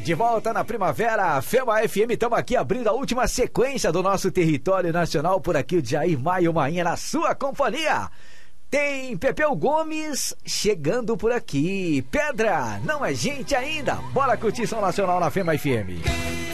De volta na primavera, Fema FM, estamos aqui abrindo a última sequência do nosso território nacional, por aqui o Jair Maio Mainha na sua companhia. Tem Pepeu Gomes chegando por aqui. Pedra, não é gente ainda. Bora curtir Som Nacional na Fema FM.